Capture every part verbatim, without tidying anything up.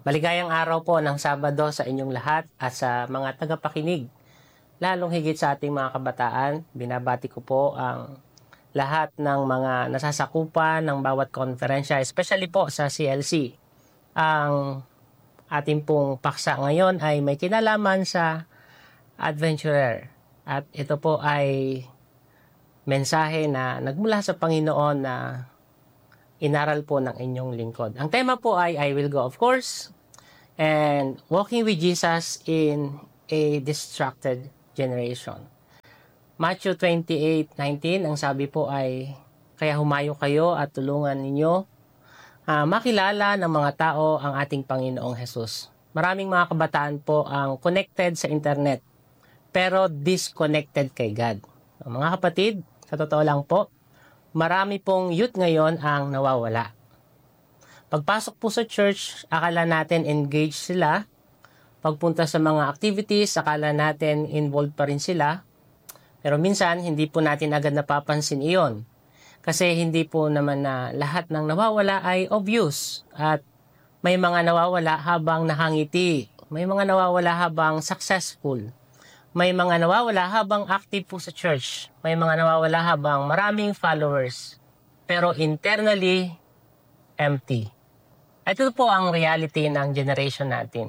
Maligayang araw po ng Sabado sa inyong lahat at sa mga tagapakinig. Lalong higit sa ating mga kabataan, binabati ko po ang lahat ng mga nasasakupan ng bawat konferensya, especially po sa C L C. Ang ating pong paksa ngayon ay may kinalaman sa adventurer. At ito po ay mensahe na nagmula sa Panginoon na inaral po ng inyong lingkod. Ang tema po ay I will go, of course, and walking with Jesus in a distracted generation. Matthew twenty-eight nineteen, ang sabi po ay, kaya humayo kayo at tulungan ninyo uh, makilala ng mga tao ang ating Panginoong Jesus. Maraming mga kabataan po ang connected sa internet, pero disconnected kay God. Mga kapatid, sa totoo lang po, marami pong youth ngayon ang nawawala. Pagpasok po sa church, akala natin engaged sila. Pagpunta sa mga activities, akala natin involved pa rin sila. Pero minsan, hindi po natin agad napapansin iyon. Kasi hindi po naman na lahat ng nawawala ay obvious. At may mga nawawala habang nakangiti. May mga nawawala habang successful. May mga nawawala habang active po sa church. May mga nawawala habang maraming followers. Pero internally, empty. At ito po ang reality ng generation natin.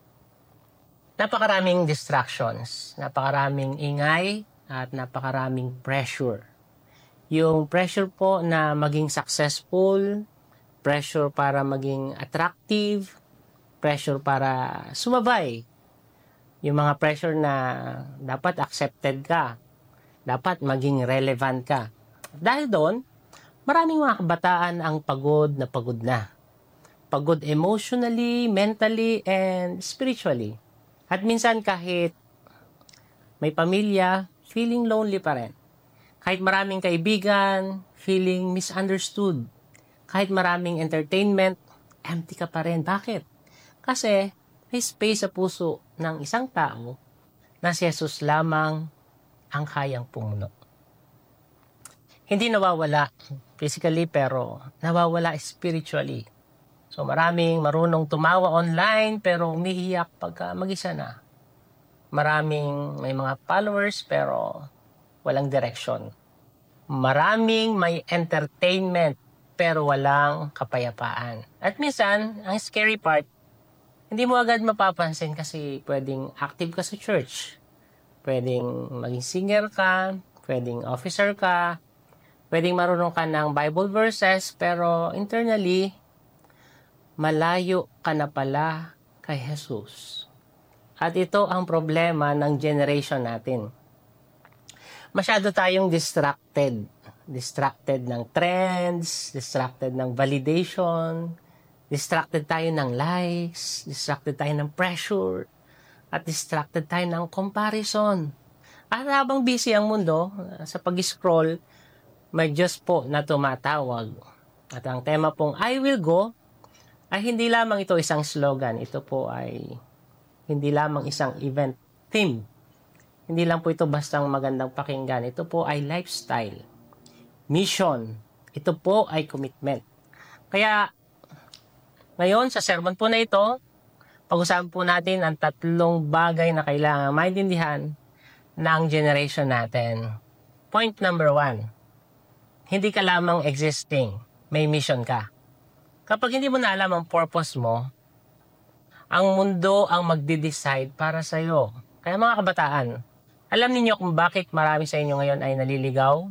Napakaraming distractions, napakaraming ingay, at napakaraming pressure. Yung pressure po na maging successful, pressure para maging attractive, pressure para sumabay. Yung mga pressure na dapat accepted ka, dapat maging relevant ka. Dahil doon, maraming mga kabataan ang pagod na pagod na. Pagod emotionally, mentally, and spiritually. At minsan kahit may pamilya, feeling lonely pa rin. Kahit maraming kaibigan, feeling misunderstood. Kahit maraming entertainment, empty ka pa rin. Bakit? Kasi may space sa puso ng isang tao na si Jesus lamang ang kayang pumuno. Hindi nawawala physically pero nawawala spiritually. So maraming marunong tumawa online pero umiiyak pagka mag-isa na. Maraming may mga followers pero walang direction. Maraming may entertainment pero walang kapayapaan. At minsan, ang scary part, hindi mo agad mapapansin kasi pwedeng active ka sa church. Pwedeng maging singer ka, pwedeng officer ka, pwedeng marunong ka ng Bible verses pero internally, malayo ka na pala kay Jesus. At ito ang problema ng generation natin. Masyado tayong distracted. Distracted ng trends, distracted ng validation, distracted tayo ng likes, distracted tayo ng pressure, at distracted tayo ng comparison. At habang busy ang mundo, sa pag-scroll, may Diyos po na tumatawag. At ang tema pong I will go, ay hindi lamang ito isang slogan. Ito po ay hindi lamang isang event theme. Hindi lang po ito bastang magandang pakinggan. Ito po ay lifestyle. Mission. Ito po ay commitment. Kaya ngayon sa sermon po na ito, pag-usapan po natin ang tatlong bagay na kailangan maintindihan ng generation natin. Point number one. Hindi ka lamang existing. May mission ka. Kapag hindi mo na alam ang purpose mo, ang mundo ang magde-decide para sa iyo. Kaya mga kabataan, alam niyo kung bakit marami sa inyo ngayon ay naliligaw?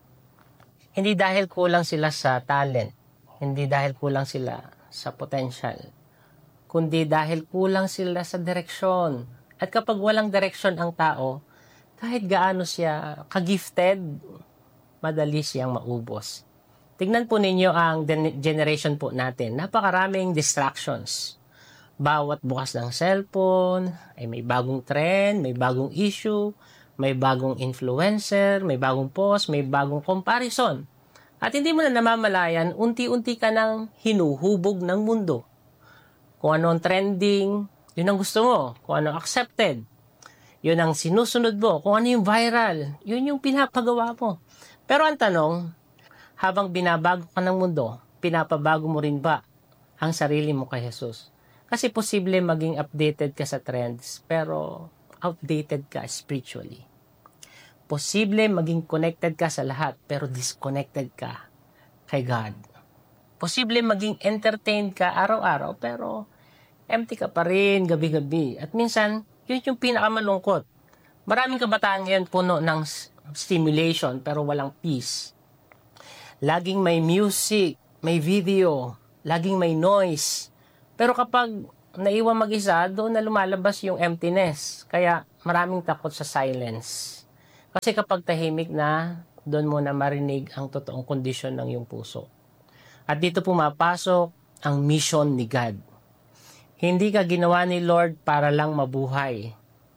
Hindi dahil kulang sila sa talent, hindi dahil kulang sila sa potential, kundi dahil kulang sila sa direksyon. At kapag walang direksyon ang tao, kahit gaano siya ka-gifted, madali siyang maubos. Tignan po ninyo ang generation po natin. Napakaraming distractions. Bawat bukas ng cellphone, ay may bagong trend, may bagong issue, may bagong influencer, may bagong post, may bagong comparison. At hindi mo na namamalayan, unti-unti ka nang hinuhubog ng mundo. Kung ano ang trending, yun ang gusto mo. Kung ano accepted, yun ang sinusunod mo. Kung ano yung viral, yun yung pinapagawa mo. Pero ang tanong, habang binabago ka ng mundo, pinapabago mo rin ba ang sarili mo kay Jesus? Kasi posible maging updated ka sa trends, pero outdated ka spiritually. Posible maging connected ka sa lahat, pero disconnected ka kay God. Posible maging entertained ka araw-araw, pero empty ka pa rin gabi-gabi. At minsan, yun yung pinakamalungkot. Maraming kabataan ngayon puno ng stimulation, pero walang peace. Laging may music, may video, laging may noise. Pero kapag naiwan mag-isa, doon na lumalabas yung emptiness. Kaya maraming takot sa silence. Kasi kapag tahimik na, doon mo na marinig ang totoong kondisyon ng iyong puso. At dito pumapasok ang mission ni God. Hindi ka ginawa ni Lord para lang mabuhay.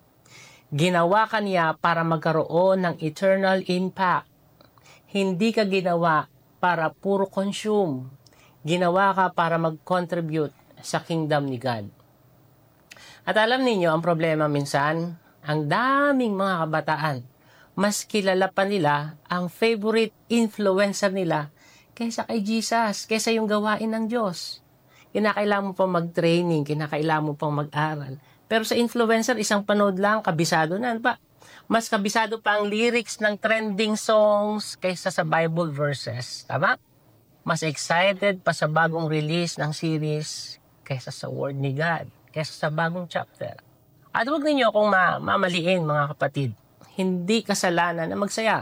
Ginawa ka niya para magkaroon ng eternal impact. Hindi ka ginawa para puro consume. Ginawa ka para mag-contribute sa kingdom ni God. At alam niyo ang problema minsan, ang daming mga kabataan, mas kilala pa nila ang favorite influencer nila kaysa kay Jesus, kaysa yung gawain ng Diyos. Kinakailangan mo pang mag-training, kinakailangan mo pang mag-aral. Pero sa influencer, isang panood lang, kabisado na. Ba? Mas kabisado pa ang lyrics ng trending songs kaysa sa Bible verses. Tama? Mas excited pa sa bagong release ng series kaysa sa Word ni God, kaysa sa bagong chapter. At huwag ninyo akong ma- mamaliin, mga kapatid. Hindi kasalanan na magsaya.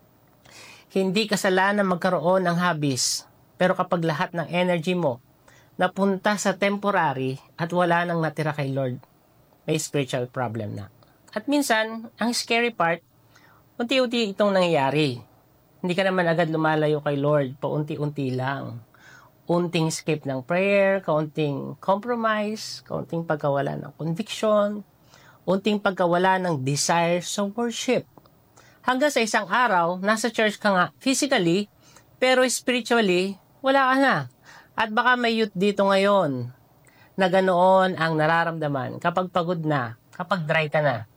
Hindi kasalanan magkaroon ng hobbies. Pero kapag lahat ng energy mo napunta sa temporary at wala nang natira kay Lord, may spiritual problem na. At minsan, ang scary part, unti-unti itong nangyayari. Hindi ka naman agad lumalayo kay Lord, paunti-unti lang. Unting skip ng prayer, kaunting compromise, kaunting pagkawala ng conviction, unting pagkawala ng desire sa worship. Hanggang sa isang araw, nasa church ka nga physically, pero spiritually, wala ka na. At baka may youth dito ngayon na ganoon ang nararamdaman kapag pagod na, kapag dry ka na.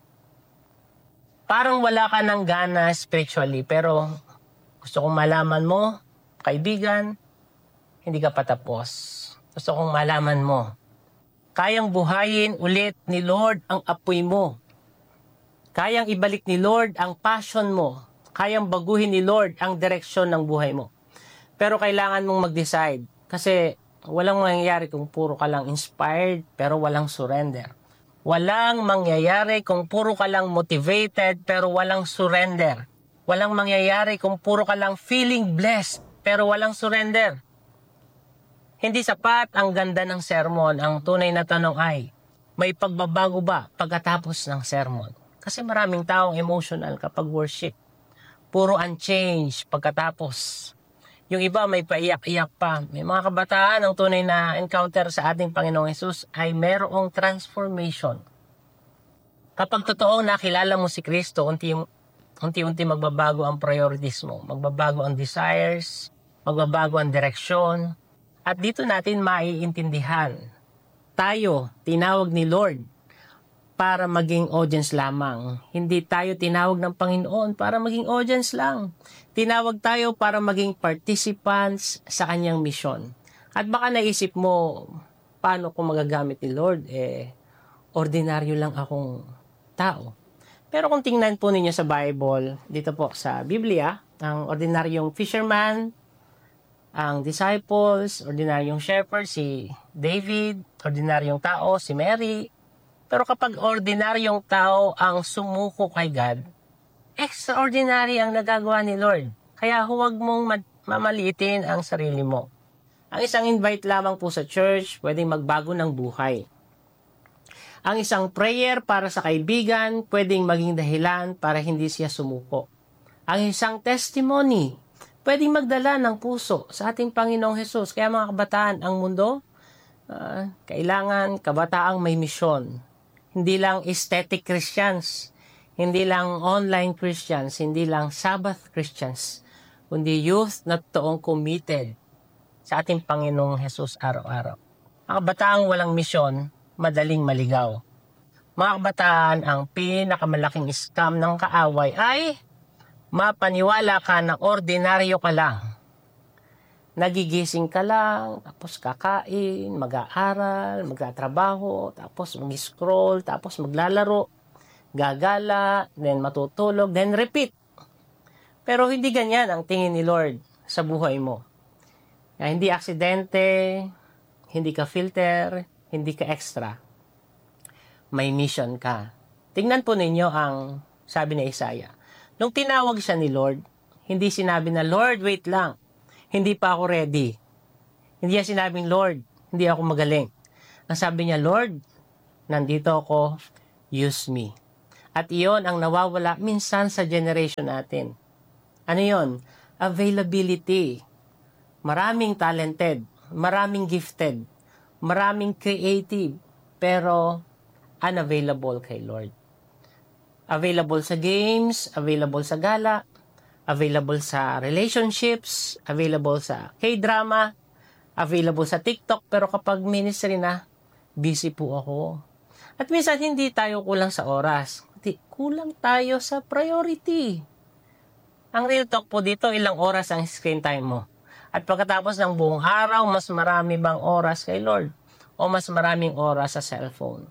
Parang wala ka ng gana spiritually, pero gusto kong malaman mo, kaibigan, hindi ka patapos. Gusto kong malaman mo, kayang buhayin ulit ni Lord ang apoy mo. Kayang ibalik ni Lord ang passion mo. Kayang baguhin ni Lord ang direksyon ng buhay mo. Pero kailangan mong mag-decide. Kasi walang mangyayari kung puro ka lang inspired pero walang surrender. Walang mangyayari kung puro ka lang motivated pero walang surrender. Walang mangyayari kung puro ka lang feeling blessed pero walang surrender. Hindi sapat ang ganda ng sermon. Ang tunay na tanong ay, may pagbabago ba pagkatapos ng sermon? Kasi maraming taong emotional kapag worship. Puro unchanged pagkatapos. Yung iba may paiyak-iyak pa. May mga kabataan, ang tunay na encounter sa ating Panginoong Hesus ay merong transformation. Kapag totoong nakilala mo si Kristo, unti, unti-unti magbabago ang priorities mo. Magbabago ang desires, magbabago ang direksyon. At dito natin maiintindihan. Tayo, tinawag ni Lord para maging audience lamang. Hindi tayo tinawag ng Panginoon para maging audience lang. Tinawag tayo para maging participants sa kanyang misyon. At baka naisip mo, paano ko magagamit ni Lord? Eh, ordinaryo lang akong tao. Pero kung tingnan po ninyo sa Bible, dito po sa Biblia, ang ordinaryong fisherman, ang disciples, ordinaryong shepherd, si David, ordinaryong tao, si Mary. Pero kapag ordinaryong tao ang sumuko kay God, extraordinary ang nagagawa ni Lord. Kaya huwag mong mamaliitin ang sarili mo. Ang isang invite lamang po sa church, pwedeng magbago ng buhay. Ang isang prayer para sa kaibigan, pwedeng maging dahilan para hindi siya sumuko. Ang isang testimony, pwedeng magdala ng puso sa ating Panginoong Hesus. Kaya mga kabataan, ang mundo, uh, kailangan kabataang may misyon. Hindi lang aesthetic Christians, hindi lang online Christians, hindi lang Sabbath Christians, kundi youth na toong committed sa ating Panginoong Hesus araw-araw. Mga kabataang walang misyon, madaling maligaw. Mga kabataan, ang pinakamalaking scam ng kaaway ay mapaniwala ka na ordinaryo ka lang. Nagigising ka lang, tapos kakain, mag-aaral, magtatrabaho, tapos mag-scroll, tapos maglalaro, gagala, then matutulog, then repeat. Pero hindi ganyan ang tingin ni Lord sa buhay mo. Kaya hindi aksidente, hindi ka filter, hindi ka extra. May mission ka. Tingnan po ninyo ang sabi ni Isaiah. Nung tinawag siya ni Lord, hindi sinabi na, Lord, wait lang. Hindi pa ako ready. Hindi niya sinabing, Lord, hindi ako magaling. Ang sabi niya, Lord, nandito ako, use me. At iyon ang nawawala minsan sa generation natin. Ano yon? Availability. Maraming talented, maraming gifted, maraming creative, pero unavailable kay Lord. Available sa games, available sa gala, available sa relationships, available sa K-drama, available sa TikTok, pero kapag ministry na, busy po ako. At minsan hindi tayo kulang sa oras, kulang tayo sa priority. Ang real talk po dito, ilang oras ang screen time mo. At pagkatapos ng buong araw, mas marami bang oras kay Lord? O mas maraming oras sa cellphone?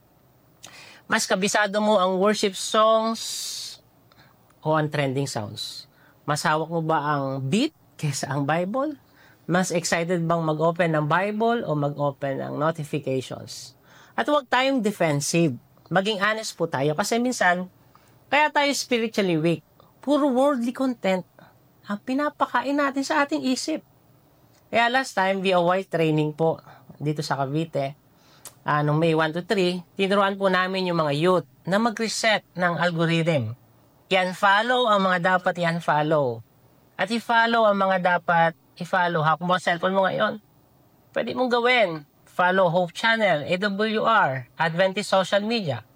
Mas kabisado mo ang worship songs o ang trending sounds? Mas hawak mo ba ang beat kaysa ang Bible? Mas excited bang mag-open ng Bible o mag-open ng notifications? At huwag tayong defensive. Maging honest po tayo kasi minsan, kaya tayo spiritually weak. Puro worldly content ang pinapakain natin sa ating isip. Kaya last time, V O Y training po dito sa Cavite, uh, noong May one to three, tinuruan po namin yung mga youth na mag-reset ng algorithm. I-unfollow ang mga dapat i-unfollow. At i-follow ang mga dapat i-follow. Kung mo cellphone mo ngayon, pwede mong gawin. Follow Hope Channel, A W R, Adventist Social Media.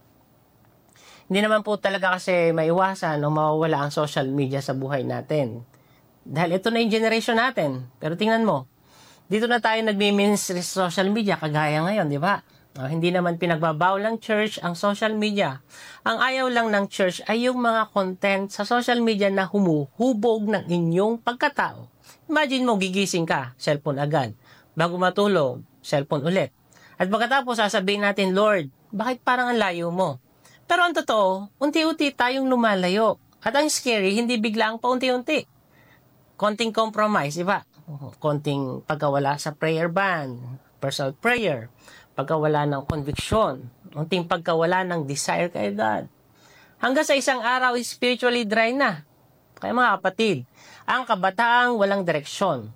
Hindi naman po talaga kasi maiwasan o mawawala ang social media sa buhay natin. Dahil ito na yung generation natin. Pero tingnan mo, dito na tayo nagmi-ministry sa social media kagaya ngayon, di ba? Uh, hindi naman pinagbabawal ng church ang social media. Ang ayaw lang ng church ay yung mga content sa social media na humuhubog ng inyong pagkatao. Imagine mo, gigising ka, cellphone agad. Bago matulog, cellphone ulit. At pagkatapos sasabihin natin, Lord, bakit parang ang layo mo? Pero ang totoo, unti-unti tayong lumalayo. At ang scary, hindi bigla ang paunti-unti. Konting compromise, di ba? Konting pagkawala sa prayer band, personal prayer, pagkawala ng conviction, unting pagkawala ng desire kay God. Hanggang sa isang araw, spiritually dry na. Kaya mga kapatid, ang kabataang walang direksyon,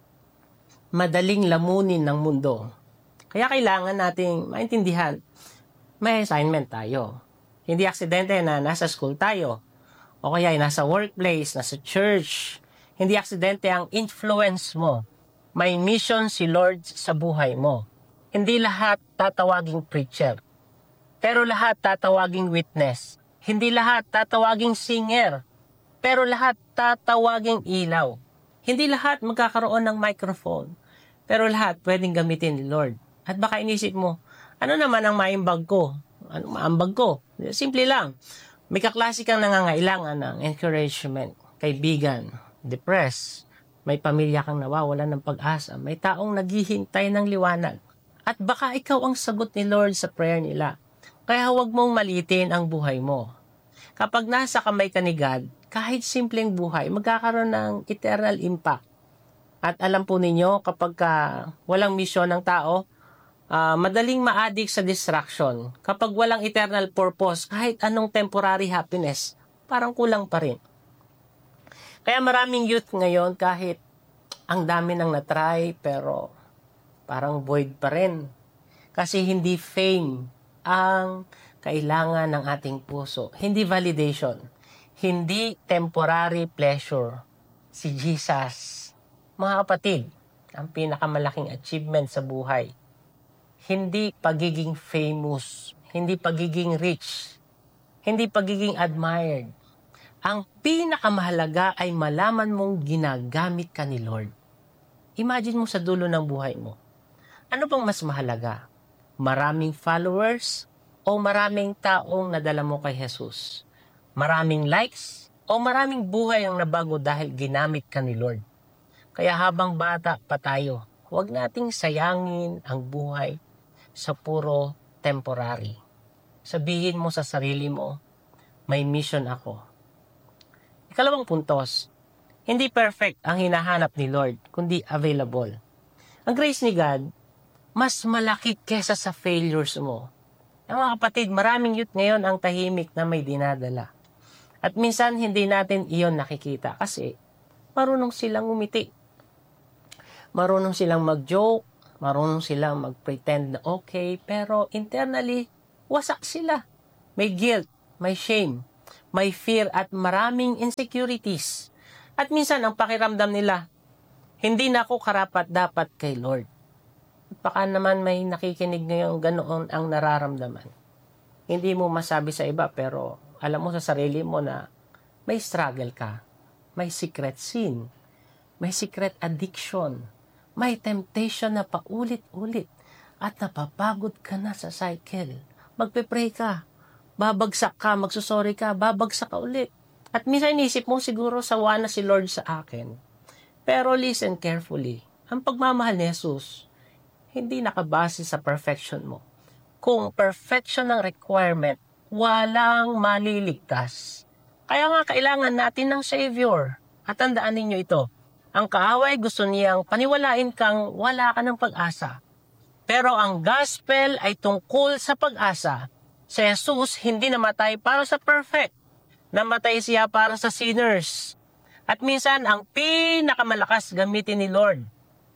madaling lamunin ng mundo. Kaya kailangan nating maintindihan, may assignment tayo. Hindi aksidente na nasa school tayo, o kaya ay nasa workplace, nasa church. Hindi aksidente ang influence mo. May mission si Lord sa buhay mo. Hindi lahat tatawaging preacher, pero lahat tatawaging witness. Hindi lahat tatawaging singer, pero lahat tatawaging ilaw. Hindi lahat magkakaroon ng microphone, pero lahat pwedeng gamitin ni Lord. At baka inisip mo, ano naman ang maimbag ko? Ano maambag ko? Simple lang. May kaklase kang nangangailangan ng encouragement, kaibigan, depressed, may pamilya kang nawawalan ng pag-asa, may taong naghihintay ng liwanag. At baka ikaw ang sagot ni Lord sa prayer nila. Kaya huwag mong maliitin ang buhay mo. Kapag nasa kamay ka ni God, kahit simpleng buhay, magkakaroon ng eternal impact. At alam po ninyo, kapag ka walang misyon ng tao, uh, madaling ma-addict sa distraction. Kapag walang eternal purpose, kahit anong temporary happiness, parang kulang pa rin. Kaya maraming youth ngayon, kahit ang dami nang natry, pero parang void pa rin. Kasi hindi fame ang kailangan ng ating puso. Hindi validation. Hindi temporary pleasure. Si Jesus, mga kapatid, ang pinakamalaking achievement sa buhay. Hindi pagiging famous. Hindi pagiging rich. Hindi pagiging admired. Ang pinakamahalaga ay malaman mong ginagamit ka ni Lord. Imagine mo sa dulo ng buhay mo. Ano bang mas mahalaga? Maraming followers o maraming taong nadala mo kay Jesus? Maraming likes o maraming buhay ang nabago dahil ginamit ka ni Lord? Kaya habang bata pa tayo, huwag nating sayangin ang buhay sa puro temporary. Sabihin mo sa sarili mo, may mission ako. Ikalawang puntos, hindi perfect ang hinahanap ni Lord, kundi available. Ang grace ni God, mas malaki kesa sa failures mo. Ang mga kapatid, maraming youth ngayon ang tahimik na may dinadala. At minsan hindi natin iyon nakikita kasi marunong silang umiti. Marunong silang mag-joke, marunong silang mag-pretend na okay, pero internally, wasak sila. May guilt, may shame, may fear at maraming insecurities. At minsan ang pakiramdam nila, hindi na ako karapat dapat kay Lord. At baka naman may nakikinig ngayon ganoon ang nararamdaman. Hindi mo masabi sa iba pero alam mo sa sarili mo na may struggle ka, may secret sin, may secret addiction, may temptation na paulit-ulit at napapagod ka na sa cycle. Magpe-pray ka, babagsak ka, magsusorry ka, babagsak ka ulit. At minsan inisip mo siguro sawa na si Lord sa akin. Pero listen carefully, ang pagmamahal ni Jesus, hindi nakabase sa perfection mo. Kung perfection ang requirement, walang maliligtas. Kaya nga kailangan natin ng Savior. At tandaan ninyo ito, ang kaaway gusto niyang paniwalain kang wala ka ng pag-asa. Pero ang gospel ay tungkol sa pag-asa. Si Jesus hindi namatay para sa perfect. Namatay siya para sa sinners. At minsan ang pinakamalakas gamitin ni Lord.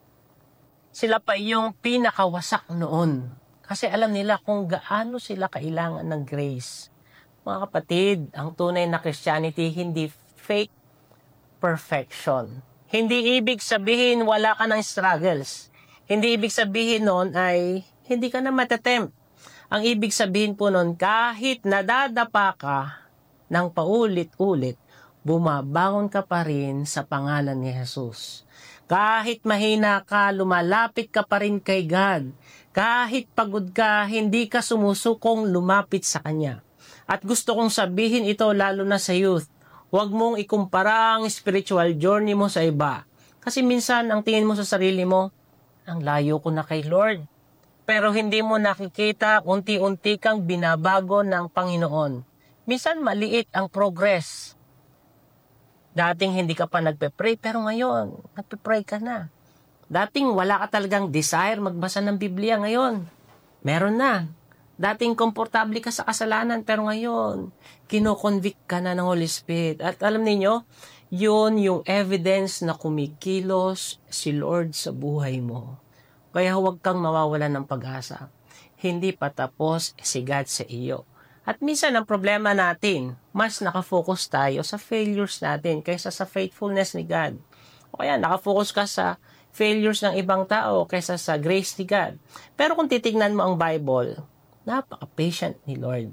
Sila pa yung pinakawasak noon. Kasi alam nila kung gaano sila kailangan ng grace. Mga kapatid, ang tunay na Christianity hindi fake perfection. Hindi ibig sabihin wala ka ng struggles. Hindi ibig sabihin nun ay hindi ka na matatempt. Ang ibig sabihin po nun, kahit nadadapa ka ng paulit-ulit, bumabangon ka pa rin sa pangalan ni Jesus. Kahit mahina ka, lumalapit ka pa rin kay God. Kahit pagod ka, hindi ka sumusukong lumapit sa Kanya. At gusto kong sabihin ito lalo na sa youth. Huwag mong ikumpara ang spiritual journey mo sa iba. Kasi minsan, ang tingin mo sa sarili mo, ang layo ko na kay Lord. Pero hindi mo nakikita, unti-unti kang binabago ng Panginoon. Minsan, maliit ang progress. Dating hindi ka pa nagpe-pray, pero ngayon, nagpe-pray ka na. Dating wala ka talagang desire magbasa ng Biblia, ngayon, meron na. Dating komportable ka sa kasalanan, pero ngayon, kinoconvict ka na ng Holy Spirit. At alam niyo, yun yung evidence na kumikilos si Lord sa buhay mo. Kaya huwag kang mawawalan ng pag-asa. Hindi pa tapos si God sa iyo. At minsan ang problema natin, mas nakafocus tayo sa failures natin kaysa sa faithfulness ni God. O kaya nakafocus ka sa failures ng ibang tao kaysa sa grace ni God. Pero kung titignan mo ang Bible, napaka-patient ni Lord.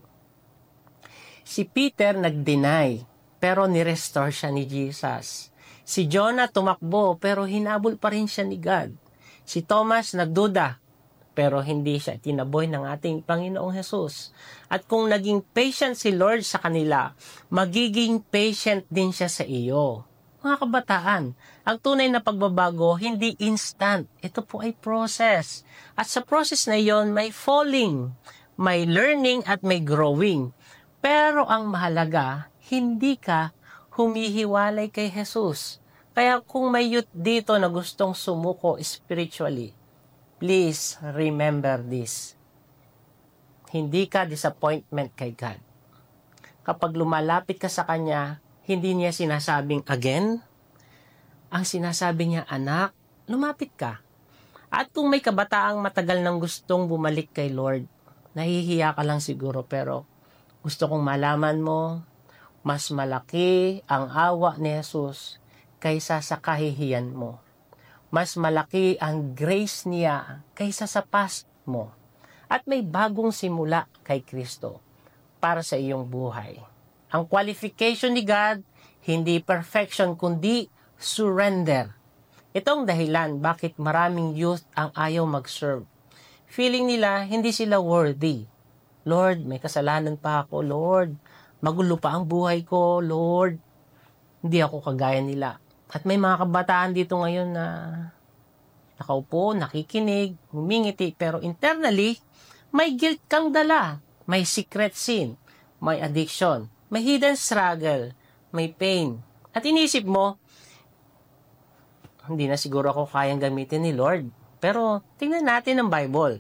Si Peter nag-deny, pero ni-restore siya ni Jesus. Si Jonah tumakbo, pero hinabol pa rin siya ni God. Si Thomas nagduda, pero hindi siya tinaboy ng ating Panginoong Jesus. At kung naging patient si Lord sa kanila, magiging patient din siya sa iyo. Mga kabataan, ang tunay na pagbabago, hindi instant. Ito po ay process. At sa process na iyon, may falling, may learning at may growing. Pero ang mahalaga, hindi ka humihiwalay kay Jesus. Kaya kung may youth dito na gustong sumuko spiritually, please remember this. Hindi ka disappointment kay God. Kapag lumalapit ka sa Kanya, hindi niya sinasabing again. Ang sinasabi niya, anak, lumapit ka. At kung may kabataang matagal nang gustong bumalik kay Lord, nahihiya ka lang siguro, pero gusto kong malaman mo, mas malaki ang awa ni Jesus kaysa sa kahihiyan mo. Mas malaki ang grace niya kaysa sa past mo. At may bagong simula kay Kristo para sa iyong buhay. Ang qualification ni God, hindi perfection kundi surrender. Itong dahilan bakit maraming youth ang ayaw mag-serve. Feeling nila hindi sila worthy. Lord, may kasalanan pa ako. Lord, magulo pa ang buhay ko. Lord, hindi ako kagaya nila. At may mga kabataan dito ngayon na nakaupo, nakikinig, humingiti, pero internally, may guilt kang dala, may secret sin, may addiction, may hidden struggle, may pain. At inisip mo, hindi na siguro ako kayang gamitin ni Lord. Pero tingnan natin ang Bible.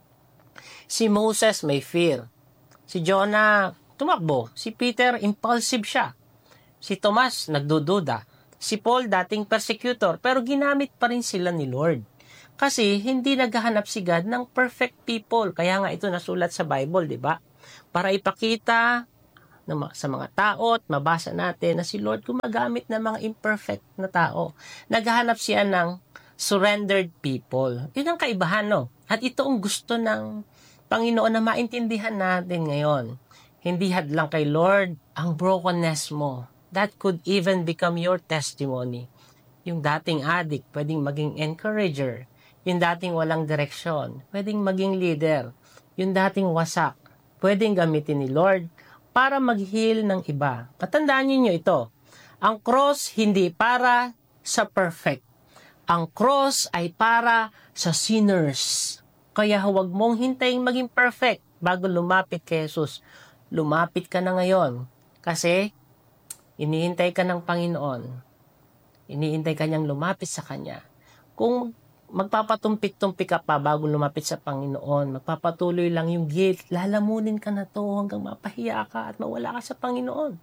Si Moses may fear. Si Jonah tumakbo. Si Peter impulsive siya. Si Tomas nagdududa. Si Paul dating persecutor pero ginamit pa rin sila ni Lord. Kasi hindi naghahanap si God ng perfect people. Kaya nga ito nasulat sa Bible, di ba? Para ipakita sa mga tao at mabasa natin na si Lord gumagamit ng mga imperfect na tao. Naghahanap siya ng surrendered people. Yun ang kaibahan, no? At ito ang gusto ng Panginoon na maintindihan natin ngayon. Hindi hadlang kay Lord ang brokenness mo. That could even become your testimony. Yung dating addict, pwedeng maging encourager. Yung dating walang direksyon, pwedeng maging leader. Yung dating wasak, pwedeng gamitin ni Lord para mag-heal ng iba. Patandaan niyo ito, ang cross hindi para sa perfect. Ang cross ay para sa sinners. Kaya huwag mong hintayin maging perfect bago lumapit kay Jesus. Lumapit ka na ngayon. Kasi inihintay ka ng Panginoon. Inihintay ka niyang lumapit sa Kanya. Kung magpapatumpik-tumpik ka pa bago lumapit sa Panginoon, magpapatuloy lang yung guilt, lalamunin ka na to hanggang mapahiya ka at mawala ka sa Panginoon.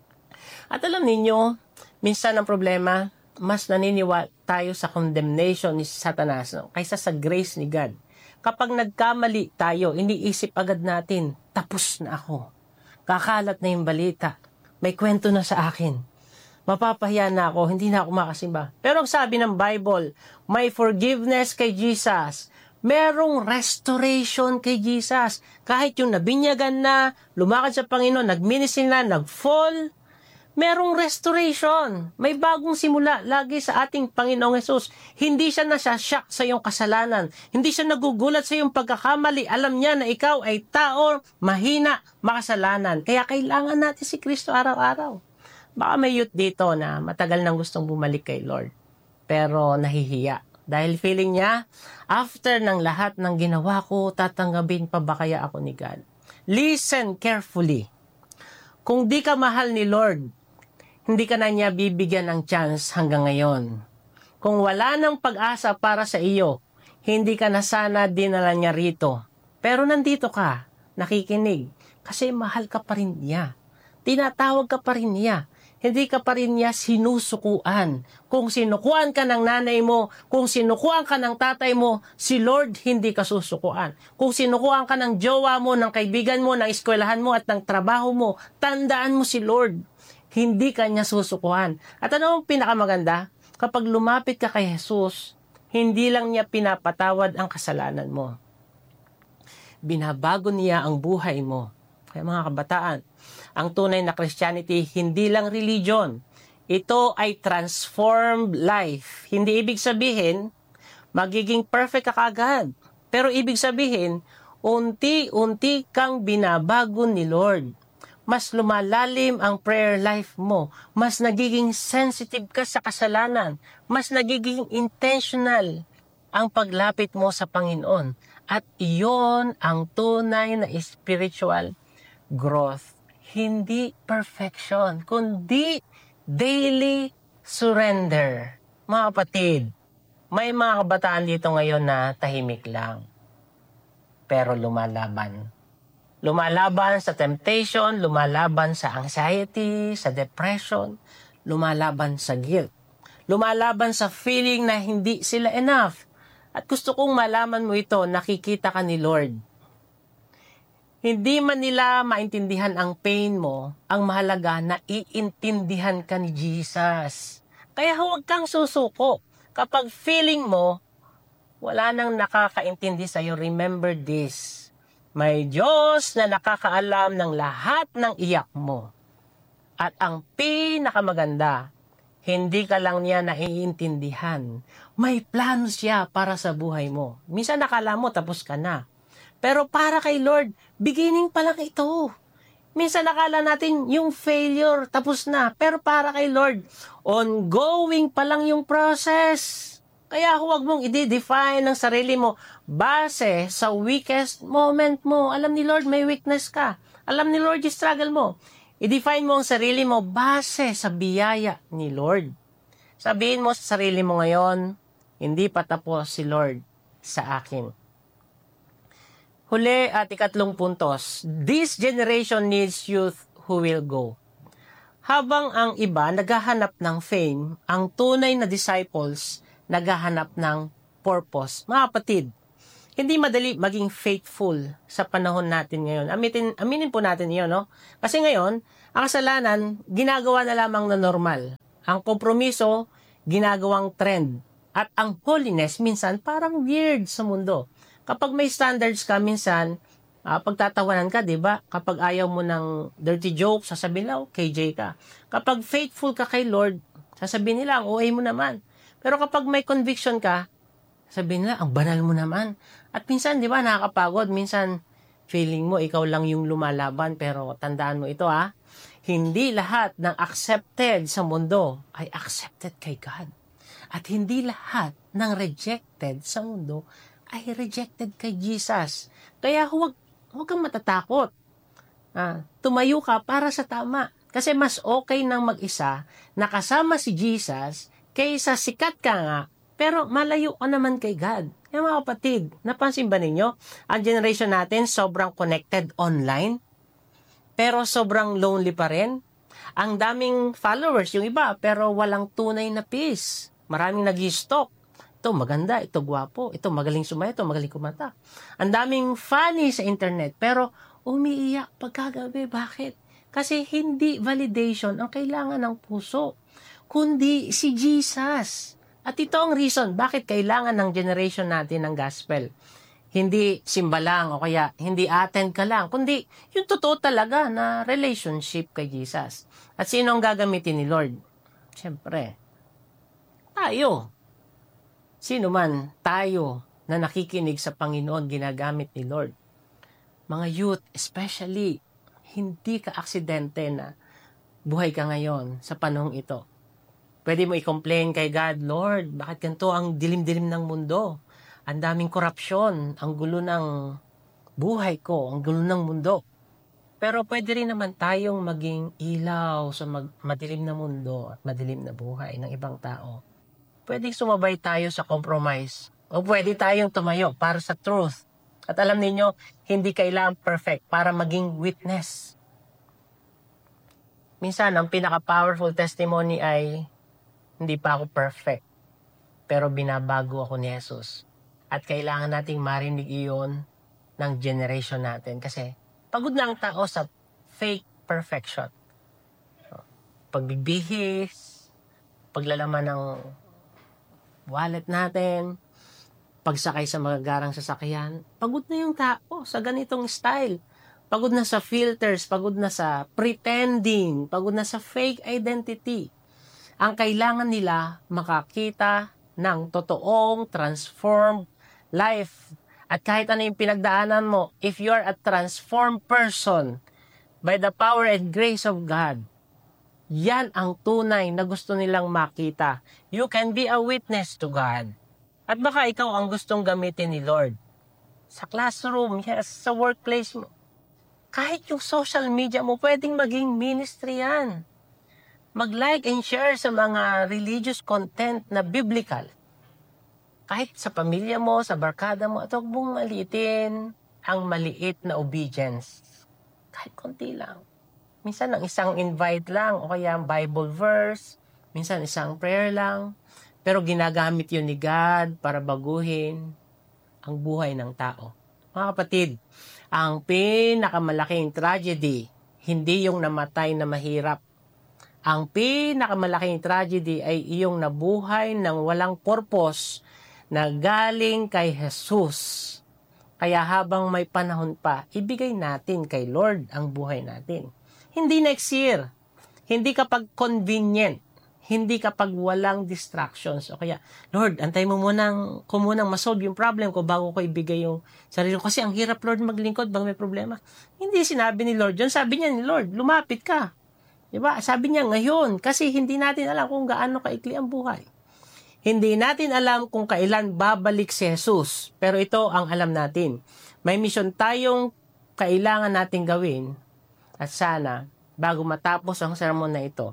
At alam ninyo, minsan ang problema, mas naniniwala tayo sa condemnation ni Satanas no, kaysa sa grace ni God. Kapag nagkamali tayo, iniisip agad natin, tapos na ako. Kakalat na yung balita. May kwento na sa akin. Mapapahiya na ako, hindi na ako makasimba. Pero ang sabi ng Bible, may forgiveness kay Jesus. Merong restoration kay Jesus. Kahit yung nabinyagan na, lumakad sa Panginoon, nagministry na, nag-fall, merong restoration. May bagong simula lagi sa ating Panginoong Hesus. Hindi siya nasasyak sa iyong kasalanan. Hindi siya nagugulat sa iyong pagkakamali. Alam niya na ikaw ay tao, mahina, makasalanan. Kaya kailangan natin si Kristo araw-araw. Baka may youth dito na matagal nang gustong bumalik kay Lord. Pero nahihiya. Dahil feeling niya, after ng lahat ng ginawa ko, tatanggapin pa ba kaya ako ni God? Listen carefully. Kung di ka mahal ni Lord, hindi ka na niya bibigyan ng chance hanggang ngayon. Kung wala ng pag-asa para sa iyo, hindi ka na sana dinala niya rito. Pero nandito ka, nakikinig, kasi mahal ka pa rin niya. Tinatawag ka pa rin niya. Hindi ka pa rin niya sinusukuan. Kung sinukuan ka ng nanay mo, kung sinukuan ka ng tatay mo, si Lord hindi ka susukuan. Kung sinukuan ka ng jowa mo, ng kaibigan mo, ng eskwelahan mo at ng trabaho mo, tandaan mo si Lord. Hindi ka niya susukuan. At ano ang pinakamaganda? Kapag lumapit ka kay Jesus, hindi lang niya pinapatawad ang kasalanan mo. Binabago niya ang buhay mo. Kaya mga kabataan, ang tunay na Christianity, hindi lang religion. Ito ay transformed life. Hindi ibig sabihin, magiging perfect ka kaagad. Pero ibig sabihin, unti-unti kang binabago ni Lord. Mas lumalalim ang prayer life mo. Mas nagiging sensitive ka sa kasalanan. Mas nagiging intentional ang paglapit mo sa Panginoon. At iyon ang tunay na spiritual growth. Hindi perfection, kundi daily surrender. Mga kapatid, may mga kabataan dito ngayon na tahimik lang, pero lumalaban. Lumalaban sa temptation, lumalaban sa anxiety, sa depression, lumalaban sa guilt. Lumalaban sa feeling na hindi sila enough. At gusto kong malaman mo ito, nakikita ka ni Lord. Hindi man nila maintindihan ang pain mo, ang mahalaga na iintindihan ka ni Jesus. Kaya huwag kang susuko. Kapag feeling mo, wala nang nakakaintindi sa'yo, remember this. May Diyos na nakakaalam ng lahat ng iyak mo. At ang pinakamaganda, hindi ka lang niya naiintindihan. May plano siya para sa buhay mo. Minsan nakala mo tapos ka na. Pero para kay Lord, beginning pa lang ito. Minsan nakala natin yung failure, tapos na. Pero para kay Lord, ongoing pa lang yung process. Kaya huwag mong i-define ng sarili mo base sa weakest moment mo. Alam ni Lord, may weakness ka. Alam ni Lord, yung struggle mo. I-define mo ang sarili mo base sa biyaya ni Lord. Sabihin mo sa sarili mo ngayon, hindi pa tapos si Lord sa akin. Huli at ikatlong puntos, this generation needs youth who will go. Habang ang iba naghahanap ng fame, ang tunay na disciples naghahanap ng purpose. Mga kapatid, hindi madali maging faithful sa panahon natin ngayon. Aminin, aminin po natin iyon, no? Kasi ngayon, ang kasalanan, ginagawa na lamang na normal. Ang kompromiso, ginagawang trend. At ang holiness, minsan, parang weird sa mundo. Kapag may standards ka, minsan, uh, pagtatawanan ka, di ba? Kapag ayaw mo ng dirty joke, sasabihin nila, oh, K J ka. Kapag faithful ka kay Lord, sasabihin nila, ang O A mo naman. Pero kapag may conviction ka, sabihin nila, ang banal mo naman. At minsan, di ba, nakakapagod. Minsan, feeling mo, ikaw lang yung lumalaban. Pero tandaan mo ito, ha? Hindi lahat ng accepted sa mundo ay accepted kay God. At hindi lahat ng rejected sa mundo ay rejected kay Jesus. Kaya huwag, huwag kang matatakot. Ah, tumayo ka para sa tama. Kasi mas okay nang mag-isa na kasama si Jesus kaysa sikat ka nga, pero malayo ka naman kay God. Kaya mga kapatid, napansin ba ninyo? Ang generation natin sobrang connected online, pero sobrang lonely pa rin. Ang daming followers, yung iba, pero walang tunay na peace. Maraming nag-stalk. Ito maganda, ito gwapo, ito magaling sumaya, ito magaling kumanta. Ang daming funny sa internet, pero umiiyak pagkagabi. Bakit? Kasi hindi validation ang kailangan ng puso, kundi si Jesus. At ito ang reason bakit kailangan ng generation natin ng gospel. Hindi simba lang o kaya hindi attend ka lang, kundi yung totoo talaga na relationship kay Jesus. At sino ang gagamitin ni Lord? Siyempre, tayo. Sino man tayo na nakikinig sa Panginoon ginagamit ni Lord. Mga youth, especially, hindi ka aksidente na buhay ka ngayon sa panahong ito. Pwede mo i-complain kay God, Lord, bakit ganito ang dilim-dilim ng mundo? Ang daming korupsyon, ang gulo ng buhay ko, ang gulo ng mundo. Pero pwede rin naman tayong maging ilaw sa mag- madilim na mundo at madilim na buhay ng ibang tao. Pwede sumabay tayo sa compromise. O pwede tayong tumayo para sa truth. At alam niyo, hindi kailangan perfect para maging witness. Minsan, ang pinaka-powerful testimony ay, hindi pa ako perfect, pero binabago ako ni Jesus. At kailangan nating marinig iyon ng generation natin. Kasi, pagod na ang tao sa fake perfection. Pagbibihis, paglalaman ng wallet natin, pagsakay sa magagarang sasakyan, pagod na yung tao sa ganitong style. Pagod na sa filters, pagod na sa pretending, pagod na sa fake identity. Ang kailangan nila makakita ng totoong transformed life. At kahit ano yung pinagdaanan mo, if you're a transformed person by the power and grace of God, yan ang tunay na gusto nilang makita. You can be a witness to God. At baka ikaw ang gustong gamitin ni Lord. Sa classroom, yes, sa workplace mo. Kahit yung social media mo, pwedeng maging ministry yan. Mag-like and share sa mga religious content na biblical. Kahit sa pamilya mo, sa barkada mo, at huwag mong maliitin ang maliit na obedience. Kahit konti lang. Minsan ang isang invite lang o kaya ang Bible verse, minsan isang prayer lang, pero ginagamit yun ni God para baguhin ang buhay ng tao. Mga kapatid, ang pinakamalaking tragedy, hindi yung namatay na mahirap. Ang pinakamalaking tragedy ay iyong nabuhay ng walang purpose na galing kay Jesus. Kaya habang may panahon pa, ibigay natin kay Lord ang buhay natin. Hindi next year, hindi kapag convenient, Hindi kapag walang distractions. O kaya, Lord, antay mo munang, ko munang masolve yung problem ko bago ko ibigay yung sarili ko. Kasi ang hirap, Lord, maglingkod bang may problema. Hindi sinabi ni Lord yun. Sabi niya ni Lord, lumapit ka. Diba? Sabi niya ngayon. Kasi hindi natin alam kung gaano kaikli ang buhay. Hindi natin alam kung kailan babalik si Jesus. Pero ito ang alam natin. May mission tayong kailangan nating gawin. At sana, bago matapos ang sermon na ito,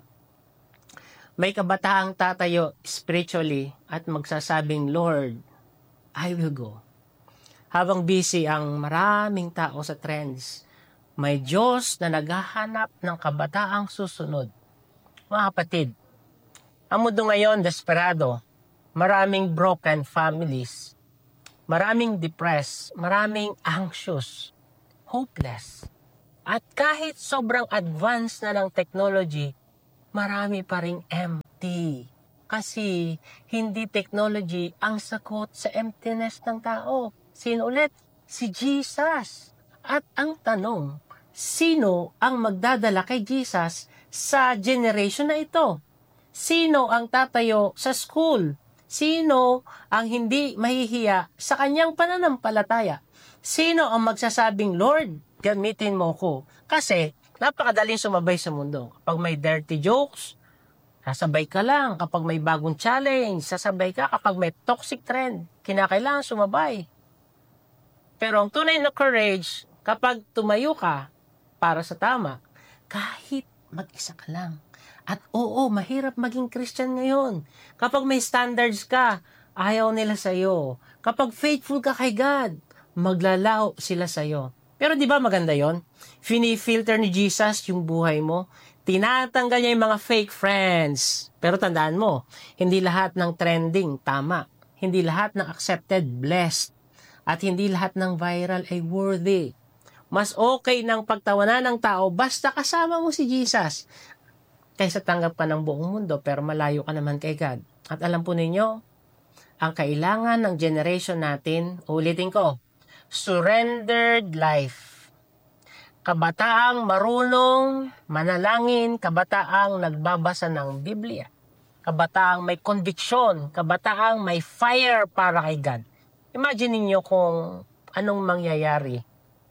may kabataang tatayo spiritually at magsasabing, Lord, I will go. Habang busy ang maraming tao sa trends, may Diyos na naghahanap ng kabataang susunod. Mga kapatid, ang mundo ngayon desperado, maraming broken families, maraming depressed, maraming anxious, hopeless. At kahit sobrang advanced na ng technology, marami pa ring empty. Kasi hindi technology ang sagot sa emptiness ng tao. Sino ulit? Si Jesus. At ang tanong, sino ang magdadala kay Jesus sa generation na ito? Sino ang tatayo sa school? Sino ang hindi mahihiya sa kanyang pananampalataya? Sino ang magsasabing, Lord, gamitin mo ko? Kasi, napakadaling sumabay sa mundo. Kapag may dirty jokes, sasabay ka lang. Kapag may bagong challenge, sasabay ka. Kapag may toxic trend, kinakailangan sumabay. Pero ang tunay na courage, kapag tumayo ka para sa tama, kahit mag-isa ka lang. At oo, mahirap maging Christian ngayon. Kapag may standards ka, ayaw nila sa'yo. Kapag faithful ka kay God, maglalaho sila sa'yo. Pero di ba maganda yon? Fini-filter ni Jesus yung buhay mo. Tinatanggal niya yung mga fake friends. Pero tandaan mo, hindi lahat ng trending tama. Hindi lahat ng accepted blessed. At hindi lahat ng viral ay worthy. Mas okay ng pagtawanan ng tao basta kasama mo si Jesus. Kaysa tanggap ka ng buong mundo pero malayo ka naman kay God. At alam po ninyo, ang kailangan ng generation natin, ulitin ko, surrendered life. Kabataang marunong manalangin, kabataang nagbabasa ng Biblia, kabataang may conviction, kabataang may fire para kay God. Imagine niyo kung anong mangyayari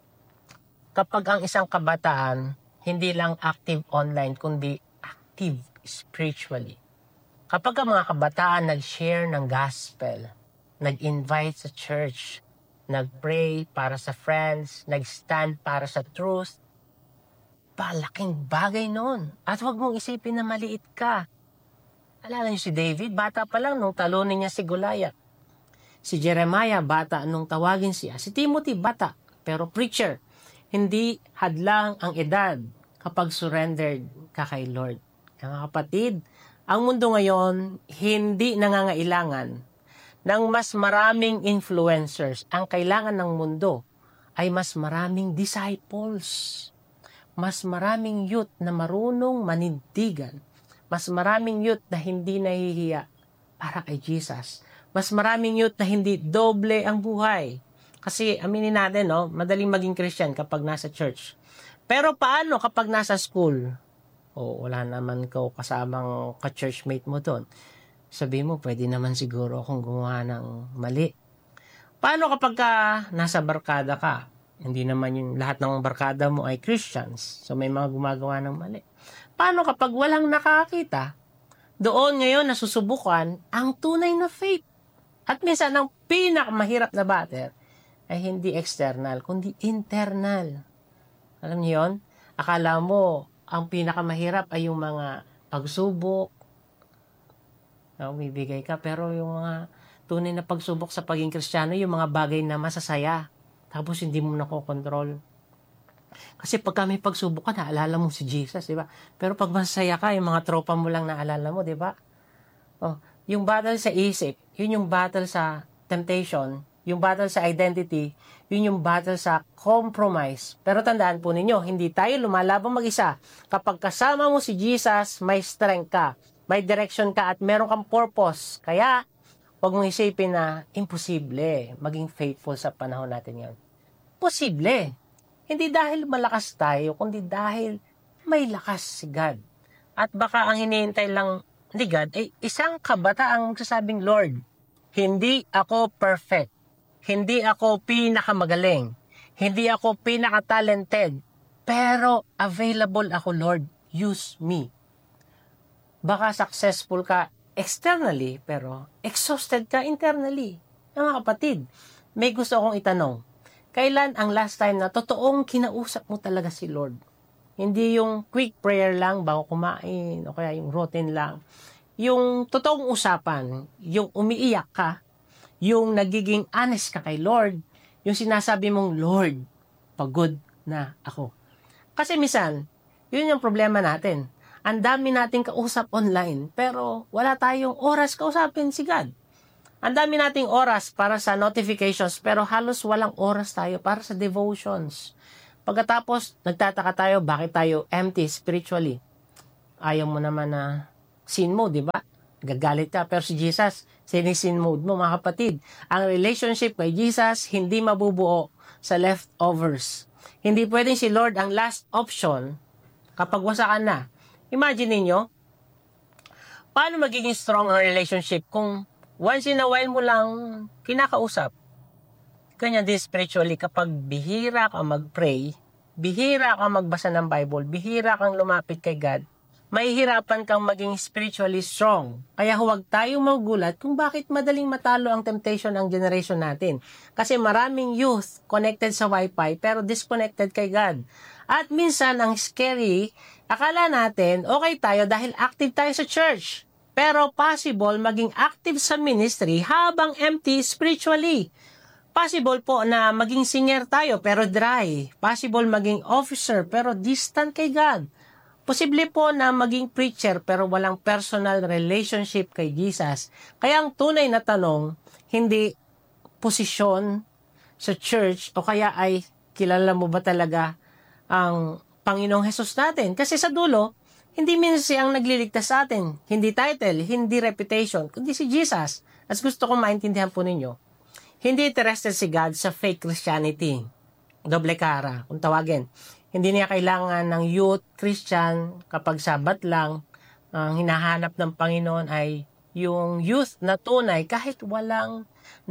kapag ang isang kabataan hindi lang active online kundi active spiritually. Kapag ang mga kabataan nag-share ng gospel, nag-invite sa church, nag-pray para sa friends, nag-stand para sa truth, palaking bagay nun. At huwag mong isipin na maliit ka. Alala niyo si David, bata pa lang nung talunin niya si Goliath. Si Jeremiah, bata nung tawagin siya. Si Timothy, bata, pero preacher. Hindi hadlang ang edad kapag surrendered ka kay Lord. Mga kapatid, ang mundo ngayon hindi nangangailangan ng mas maraming influencers. Ang kailangan ng mundo ay mas maraming disciples. Mas maraming youth na marunong manindigan. Mas maraming youth na hindi nahihiya para kay Jesus. Mas maraming youth na hindi doble ang buhay. Kasi aminin natin, no, madaling maging Christian kapag nasa church. Pero paano kapag nasa school? O wala naman ka kasamang ka-churchmate mo doon. Sabi mo, pwede naman siguro akong gumawa ng mali. Paano kapag ka nasa barkada ka? Hindi naman yung lahat ng barkada mo ay Christians. So may mga gumagawa ng mali. Paano kapag walang nakakita? Doon ngayon nasusubukan ang tunay na faith. At minsan ang pinakamahirap na battle ay hindi external, kundi internal. Alam niyo yun? Akala mo ang pinakamahirap ay yung mga pagsubok, no, bibigay ka, pero yung mga tunay na pagsubok sa pagiging Kristiyano, yung mga bagay na masasaya, tapos hindi mo nakokontrol. Kasi pagka may pagsubok ka, naalala mo si Jesus, di ba? Pero pag masaya ka, yung mga tropa mo lang naalala mo, di ba? Oh, yung battle sa isip, yun yung battle sa temptation, yung battle sa identity, yun yung battle sa compromise. Pero tandaan po ninyo, hindi tayo lumalabang mag-isa. Kapag kasama mo si Jesus, may strength ka, may direction ka, at meron kang purpose. Kaya, huwag mong isipin na imposible maging faithful sa panahon natin ngayon. Posible. Hindi dahil malakas tayo, kundi dahil may lakas si God. At baka ang hinihintay lang ni God ay isang kabataang magsasabing, Lord, hindi ako perfect. Hindi ako pinakamagaling. Hindi ako pinaka-talented. Pero available ako, Lord. Use me. Baka successful ka externally, pero exhausted ka internally. Mga kapatid, may gusto akong itanong. Kailan ang last time na totoong kinausap mo talaga si Lord? Hindi yung quick prayer lang bago kumain o kaya yung routine lang. Yung totoong usapan, yung umiiyak ka, yung nagiging honest ka kay Lord, yung sinasabi mong, Lord, pagod na ako. Kasi minsan, yun yung problema natin. Ang dami nating kausap online, pero wala tayong oras kausapin si God. Ang dami nating oras para sa notifications, pero halos walang oras tayo para sa devotions. Pagkatapos, nagtataka tayo, bakit tayo empty spiritually? Ayaw mo naman na sin mo, di ba? Gagalit ka. Pero si Jesus, sinisin mode mo, mga kapatid. Ang relationship kay Jesus, hindi mabubuo sa leftovers. Hindi pwedeng si Lord ang last option kapag wasakan na. Imagine niyo, paano magiging strong ang relationship kung once in a while mo lang kinakausap? Ganyan din spiritually, kapag bihira ka mag-pray, bihira ka magbasa ng Bible, bihira kang lumapit kay God, mahihirapan kang maging spiritually strong. Kaya huwag tayong magugulat kung bakit madaling matalo ang temptation ng generation natin. Kasi maraming youth connected sa Wi-Fi pero disconnected kay God. At minsan ang scary, akala natin okay tayo dahil active tayo sa church. Pero possible maging active sa ministry habang empty spiritually. Possible po na maging singer tayo pero dry. Possible maging officer pero distant kay God. Posible po na maging preacher pero walang personal relationship kay Jesus. Kaya ang tunay na tanong, hindi posisyon sa church o kaya ay kilala mo ba talaga ang Panginoong Hesus natin? Kasi sa dulo, hindi minsan siya ang nagliligtas sa atin. Hindi title, hindi reputation, kundi si Jesus. At gusto kong maintindihan po ninyo, hindi interested si God sa fake Christianity. Doble cara, kung tawagin. Hindi niya kailangan ng youth Christian kapag sabat lang. Ang hinahanap ng Panginoon ay yung youth na tunay kahit walang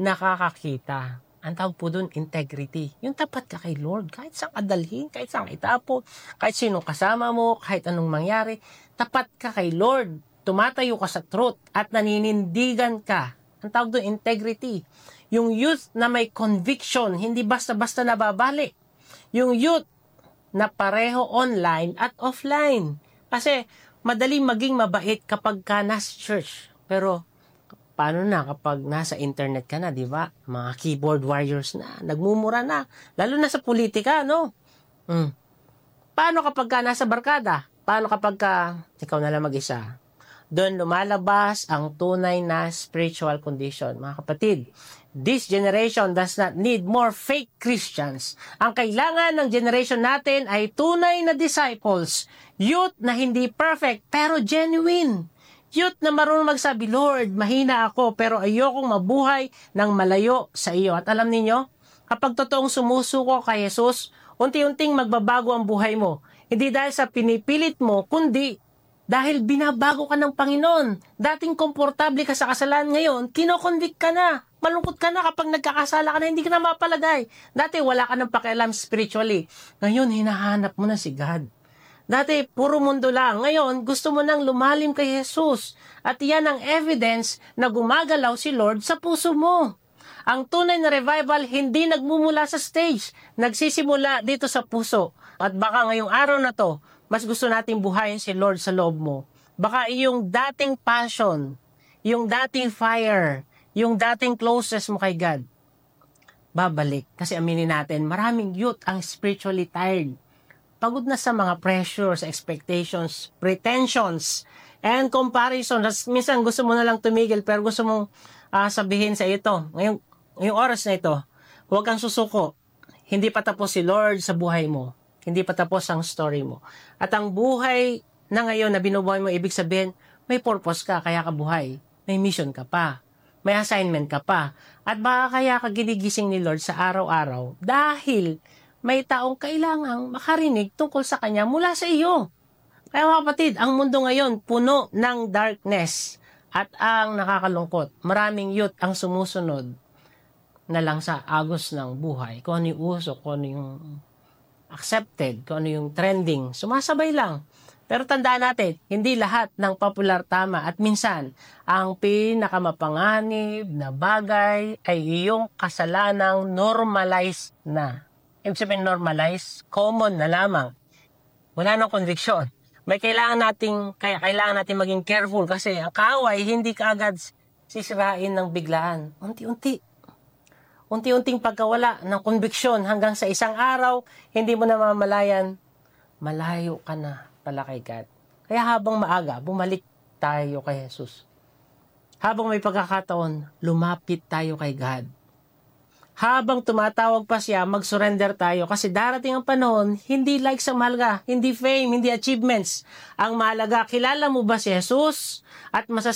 nakakakita. Ang tawag po doon, integrity. Yung tapat ka kay Lord, kahit saan kadalhin, kahit saan itapo, kahit sinong kasama mo, kahit anong mangyari, tapat ka kay Lord. Tumatayo ka sa truth at naninindigan ka. Ang tawag doon, integrity. Yung youth na may conviction, hindi basta-basta nababalik. Yung youth na pareho online at offline. Kasi madaling maging mabait kapag ka nasa church. Pero paano na kapag nasa internet ka na, di ba? Mga keyboard warriors na, nagmumura na. Lalo na sa politika, no? Hmm. Paano kapag ka nasa barkada? Paano kapag ka ikaw na lang mag-isa? Doon lumalabas ang tunay na spiritual condition. Mga kapatid, this generation does not need more fake Christians. Ang kailangan ng generation natin ay tunay na disciples. Youth na hindi perfect pero genuine. Youth na marunong magsabi, Lord, mahina ako pero ayokong mabuhay ng malayo sa iyo. At alam niyo, kapag totoong sumusuko kay Jesus, unti-unting magbabago ang buhay mo. Hindi dahil sa pinipilit mo, kundi dahil binabago ka ng Panginoon. Dating komportable ka sa kasalanan, ngayon, kinokonvict ka na. Malungkot ka na kapag nagkakasala ka na, hindi ka na mapalagay. Dati wala ka ng pakialam spiritually. Ngayon, hinahanap mo na si God. Dati, puro mundo lang. Ngayon, gusto mo nang lumalim kay Jesus. At iyan ang evidence na gumagalaw si Lord sa puso mo. Ang tunay na revival hindi nagmumula sa stage. Nagsisimula dito sa puso. At baka ngayong araw na to, mas gusto nating buhayin si Lord sa loob mo. Baka yung dating passion, yung dating fire, yung dating closeness mo kay God, babalik. Kasi aminin natin, maraming youth ang spiritually tired. Pagod na sa mga pressures, expectations, pretensions, and comparison. Minsan gusto mo na lang tumigil pero gusto mong uh, sabihin sa ito, ngayong, ngayong oras na ito, huwag kang susuko. Hindi pa tapos si Lord sa buhay mo. Hindi pa tapos ang story mo. At ang buhay na ngayon na binubuhay mo, ibig sabihin, may purpose ka, kaya ka buhay. May mission ka pa. May assignment ka pa. At baka kaya ka ginigising ni Lord sa araw-araw dahil may taong kailangang makarinig tungkol sa Kanya mula sa iyo. Kaya mga kapatid, ang mundo ngayon puno ng darkness at ang nakakalungkot. Maraming youth ang sumusunod na lang sa agos ng buhay. Kung ano yung uso, kung ano yung accepted, kung ano yung trending. Sumasabay lang. Pero tandaan natin, hindi lahat ng popular tama at minsan ang pinakamapanganib na bagay ay iyong kasalanang normalize na. Ibig sabihin normalize, common na lamang. Wala nang conviction. May kailangan nating, kaya kailangan natin maging careful kasi ang kaaway hindi kaagad sisirain ng biglaan. Unti-unti. Unti-unting pagkawala ng conviction hanggang sa isang araw, hindi mo na mamalayan, malayo ka na pala kay God. Kaya habang maaga, bumalik tayo kay Jesus. Habang may pagkakataon, lumapit tayo kay God. Habang tumatawag pa siya, mag-surrender tayo kasi darating ang panahon, hindi likes ang mahalaga, hindi fame, hindi achievements. Ang mahalaga, kilala mo ba si Jesus? At masasabi